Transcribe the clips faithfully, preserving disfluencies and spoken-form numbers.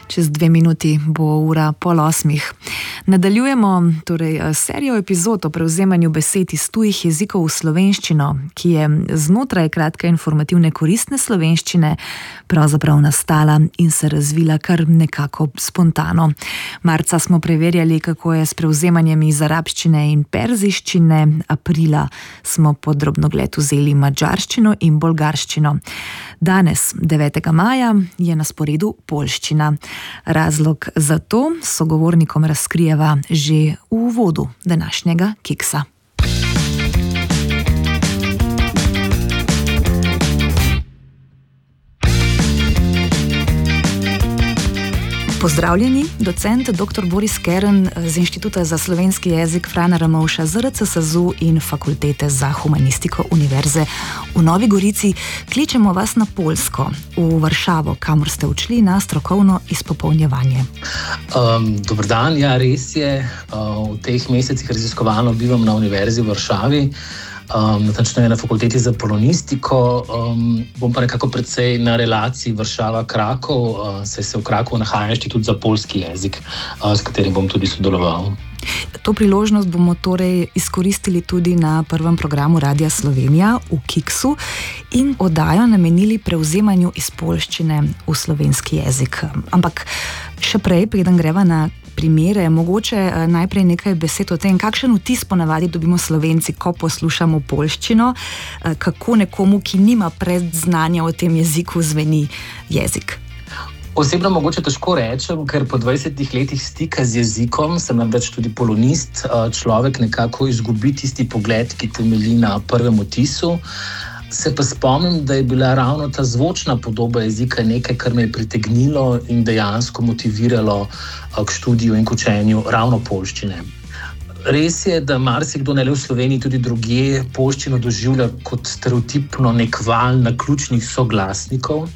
Čez dve minuti bo ura pol osmih. Nadaljujemo torej serijo epizod o prevzemanju besed iz tujih jezikov v slovenščino, ki je znotraj kratke informativne koristne slovenščine pravzaprav nastala in se razvila kar nekako spontano. Marca smo preverjali, kako je s prevzemanjem iz arabščine in perziščine, aprila smo pod drobnogled vzeli madžarščino in bolgarščino. Danes, devetega maja, je na sporedu poljščina. Razlog za to sogovornikom razkrijeva že v uvodu današnjega Kiksa. Pozdravljeni, docent doktor Boris Kern z Inštituta za slovenski jezik Frana Ramovša Z R C S Z U in Fakultete za humanistiko Univerze v Novi Gorici. Kličemo vas na Poljsko, v Varšavo, kamor ste odšli na strokovno izpopolnjevanje. Um, dober dan, ja, res je. Uh, v teh mesecih raziskovalno bivam na Univerzi v Varšavi. Um, natančneje na Fakulteti za polonistiko, um, bom pa nekako precej na relaciji Varšava-Krakov, uh, saj se v Krakovu nahaja Inštitut za poljski jezik, uh, s katerim bom tudi sodeloval. To priložnost bomo torej izkoristili tudi na prvem programu Radia Slovenija v Kiksu in oddajo namenili prevzemanju iz poljščine v slovenski jezik. Ampak še prej, preden greva na primere, mogoče najprej nekaj besed o tem, kakšen vtis ponavadi dobimo Slovenci, ko poslušamo poljščino, kako nekomu, ki nima predznanja o tem jeziku, zveni jezik. Osebno mogoče težko rečem, ker po dvajsetih letih stika z jezikom, sem namreč tudi polonist, človek nekako izgubi tisti pogled, ki temelji na prvem vtisu. Se pa spomnim, da je bila ravno ta zvočna podoba jezika nekaj, kar me je pritegnilo in dejansko motiviralo k študiju in k učenju ravno poljščine. Res je, da marsikdo ne le v Sloveniji, tudi drugje poljščino doživlja kot stereotipno nek val naključnih soglasnikov.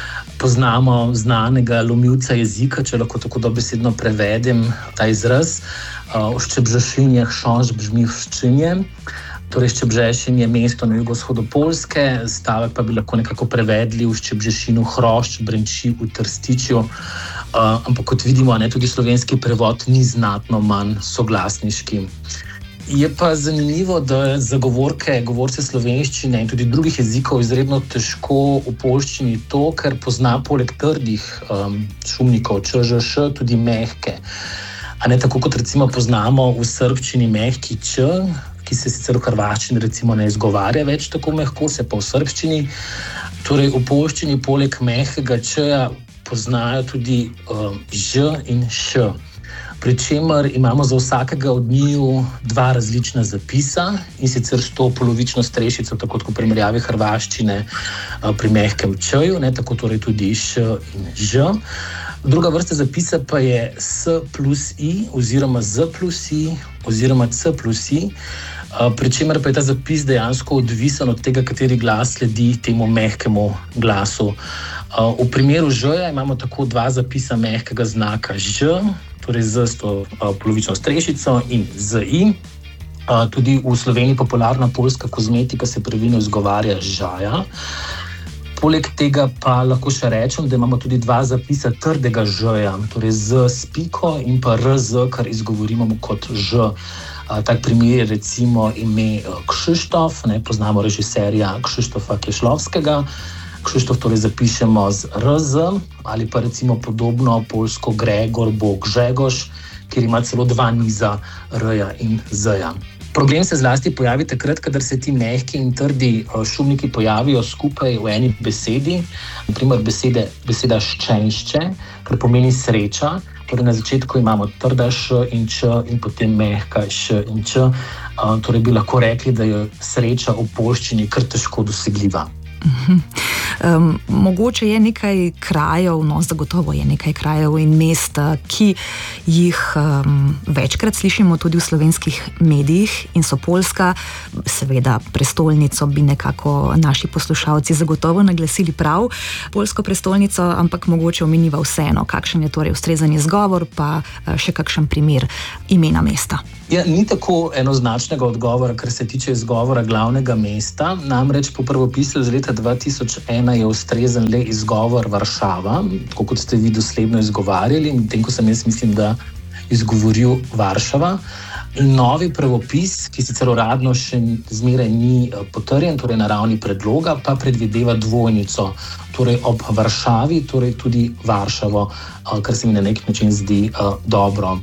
Poznamo znanega lomilca jezika, če lahko tako dobesedno prevedem ta izraz, Ščebžešin je Hršoš Bžmivščin. Torej, Ščebžešin je mesto na jugovzhodu Poljske, stavek pa bi lahko nekako prevedli v Ščebžešinu Hrošč Brenči v Trstičju. Uh, ampak kot vidimo, ne, tudi slovenski prevod ni znatno manj soglasniški. Je pa zanimivo, da zagovorke, govorce slovenščine in tudi drugih jezikov izredno težko v poljščini to, ker pozna poleg trdih um, šumnikov č, ž, š tudi mehke. A ne tako, kot recimo poznamo v srbščini mehki č, ki se sicer v hrvaščini recimo ne izgovarja več tako mehko, se pa v srbščini. Torej v poljščini poleg mehkega č-ja poznajo tudi um, ž in š. Pričemer imamo za vsakega od njiju dva različna zapisa in sicer s to polovično strešico, tako kot v primerjavi hrvaščine pri mehkem č-ju, ne, tako torej tudi š in ž. Druga vrsta zapisa pa je s plus i oziroma z plus i oziroma c plus i, pričemer pa je ta zapis dejansko odvisen od tega, kateri glas sledi temu mehkemu glasu. V primeru ž-ja imamo tako dva zapisa mehkega znaka ž, torej z s to polovično strešico in z i. Tudi v Sloveniji popularna poljska kozmetika se pravilno izgovarja žaja. Poleg tega pa lahko še rečem, da imamo tudi dva zapisa trdega ž-ja, torej z s piko in pa rz, kar izgovorimo kot ž. Tak primer je recimo ime Kšištof, ne, poznamo režiserja Kšištofa Kešlovskega. Kšištof torej zapišemo z rz, ali pa recimo podobno poljsko Gregor bo Gžegoš, kjer ima celo dva niza r-ja in z-ja. Problem se zlasti pojavi takrat, kadar se ti mehki in trdi šumniki pojavijo skupaj v eni besedi. Na primer besede, beseda ščenšče, kar pomeni sreča. Torej na začetku imamo trda š in č in potem mehka š in č. Torej bi lahko rekli, da je sreča v poljščini kar težko dosegljiva. Um, mogoče je nekaj krajev, no zagotovo je nekaj krajev in mest, ki jih um, večkrat slišimo tudi v slovenskih medijih in so Poljska, seveda prestolnico bi nekako naši poslušalci zagotovo naglasili prav, poljsko prestolnico, ampak mogoče omeniva vseeno, kakšen je torej ustrezen izgovor, pa še kakšen primer imena mesta. Ja, ni tako enoznačnega odgovora, kar se tiče izgovora glavnega mesta. Namreč po prvopisu iz leta dva tisoč ena ena je ustrezen le izgovor Varšava, tako kot ste vi dosledno izgovarjali, medtem ko sem jaz mislim, da izgovoril Varšava. Novi pravopis, ki sicer uradno še zmeraj ni potrjen, torej na ravni predloga, pa predvideva dvojnico, torej ob Varšavi, torej tudi Varšavo, kar se mi na nek način zdi uh, dobro.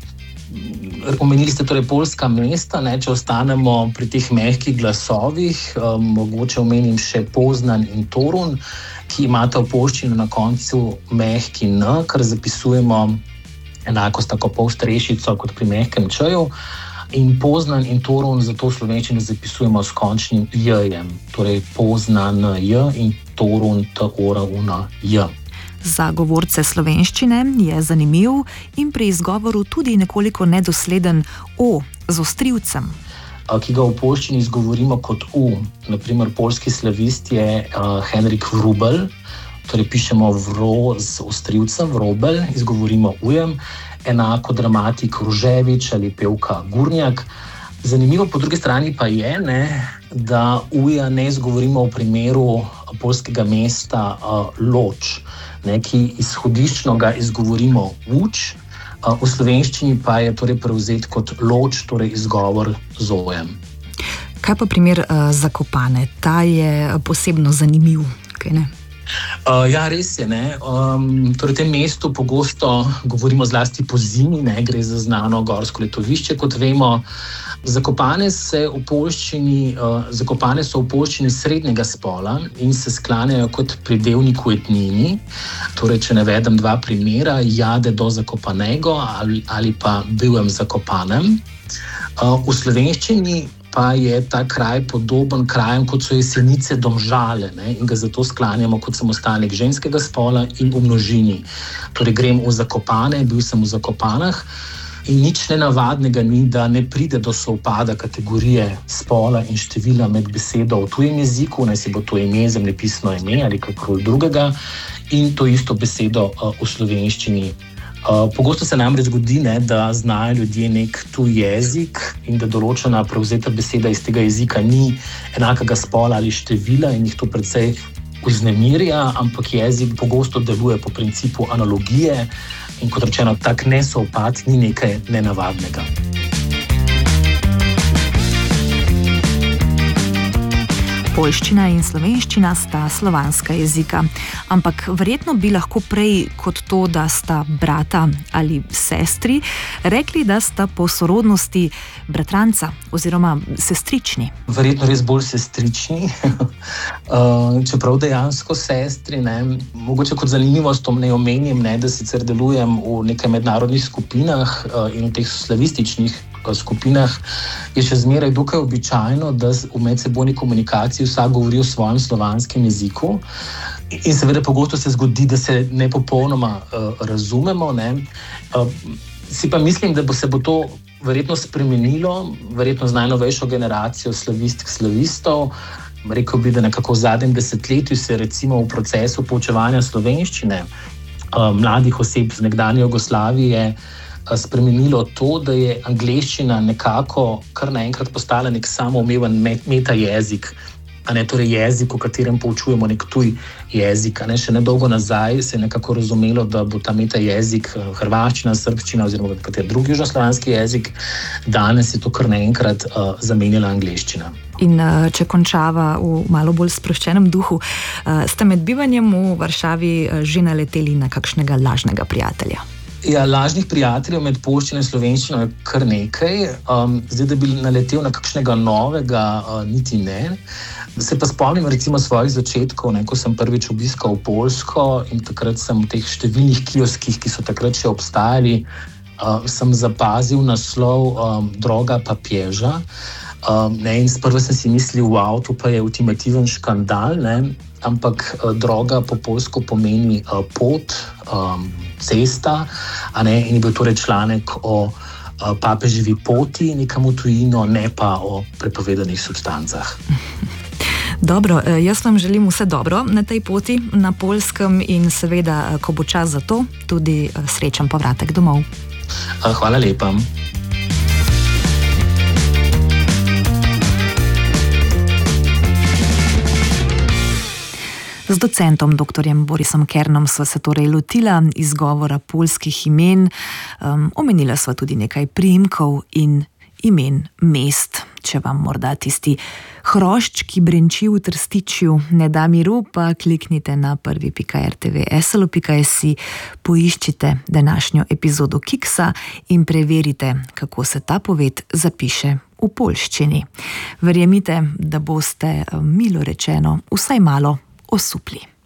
Omenili ste torej poljska mesta, ne, če ostanemo pri teh mehkih glasovih, um, mogoče omenim še Poznan in Torun, ki imata v poljščini na koncu mehki n, kar zapisujemo enako s tako polstrešico kot pri mehkem čeju. In Poznan in Torun zato v slovenščini zapisujemo s končnim j-jem, torej Poznan j in Torun t o r u n j. Za govorce slovenščine je zanimiv in pri izgovoru tudi nekoliko nedosleden o z ostrivcem, ki ga v poljščini izgovorimo kot u. Naprimer, poljski slavist je uh, Henrik Vrubel, torej pišemo vro z ostrivcem, vrobel, izgovorimo ujem, enako dramatik Ruževič ali pevka Gurnjak. Zanimivo po drugi strani pa je, ne, da uja ne izgovorimo v primeru poljskega mesta uh, Loč, ne, ki izhodiščno ga izgovorimo uč, uh, v slovenščini pa je torej prevzet kot Loč, torej izgovor z ojem. Kaj pa primer uh, Zakopane? Ta je posebno zanimiv, kaj ne? Uh, ja, res je. Ne? Um, torej, v tem mestu pogosto govorimo zlasti po zimi, ne? Gre za znano gorsko letovišče, kot vemo. Zakopane, se v poljščini, uh, Zakopane so v poljščini srednjega spola in se sklanjajo kot pridevnik v etnini. Torej, če navedem dva primera, jade do Zakopanego ali, ali pa bivem Zakopanem. Uh, v slovenščini pa je ta kraj podoben krajem, kot so Jesenice, Domžale, ne? In ga zato sklanjamo kot samostalnik ženskega spola in v množini. Torej, grem v Zakopane, bil sem v Zakopanah in nič nenavadnega ni, da ne pride do sovpada kategorije spola in števila med besedo v tujem jeziku, naj si bo to ime, zemljepisno ime ali kakorkoli drugega, in to isto besedo uh, v slovenščini. Uh, pogosto se namreč zgodi, ne, da znajo ljudje nek tuj jezik in da določena prevzeta beseda iz tega jezika ni enakega spola ali števila in jih to precej vznemirja, ampak jezik pogosto deluje po principu analogije in kot rečeno, tak nesovpad ni nekaj nenavadnega. Poljščina in slovenščina sta slovanska jezika, ampak verjetno bi lahko prej kot to, da sta brata ali sestri, rekli, da sta po sorodnosti bratranca oziroma sestrični. Verjetno res bolj sestrični, čeprav dejansko sestri, ne. Mogoče kot zanimivost ne omenim, ne, da sicer delujem v nekaj mednarodnih skupinah in v teh slavističnih skupinah je še zmeraj dokaj običajno, da v medsebojni komunikaciji vsak govori o svojem slovanskem jeziku in seveda pogosto se zgodi, da se ne popolnoma uh, razumemo. Ne. Uh, si pa mislim, da bo se bo to verjetno spremenilo, verjetno z najnovejšo generacijo slavistk, slavistov. Rekel bi, da nekako v zadnjem desetletju se recimo v procesu poučevanja slovenščine uh, mladih oseb z nekdanje Jugoslavije spremenilo to, da je angleščina nekako kar naenkrat postala nek samoumeven meta jezik, a ne torej jezik, v katerem poučujemo nek tuj jezik. A ne, še nedolgo nazaj se je nekako razumelo, da bo ta meta jezik hrvaščina, srbščina oziroma kater drugi južnoslovanski jezik. Danes je to kar naenkrat uh, zamenjala angleščina. In uh, če končava v malo bolj sproščenem duhu, uh, ste med bivanjem v Varšavi uh, že naleteli na kakšnega lažnega prijatelja? Ja, lažnih prijateljev med poljščino in slovenščino je kar nekaj. Um, zdaj, da bi naletel na kakšnega novega, uh, niti ne. Se pa spomnim recimo svojih začetkov, ne, ko sem prvič obiskal Poljsko in takrat sem v teh številnih kioskih, ki so takrat še obstajali, uh, sem zapazil naslov um, Droga papježa. Um, ne, in sprva sem si mislil, wow, to pa je ultimativen škandal, ne. Ampak uh, droga po poljsko pomeni uh, pot, um, cesta, a ne, in je bil torej članek o uh, papeževi poti nekam v tujino, ne pa o prepovedanih substancah. Dobro, jaz vam želim vse dobro na tej poti na Poljskem in seveda, ko bo čas za to, tudi srečen povratek domov. Uh, hvala lepa. Z docentom doktorjem Borisom Kernom sva se torej lotila izgovora poljskih imen, um, omenila sva tudi nekaj priimkov in imen mest. Če vam morda tisti hrošč, ki brenči v trstičju, ne da miru, pa kliknite na prvi pika er te ve es el o pika es i, poiščite današnjo epizodo Kiksa in preverite, kako se ta poved zapiše v poljščini. Verjemite, da boste, milo rečeno, vsaj malo osupli.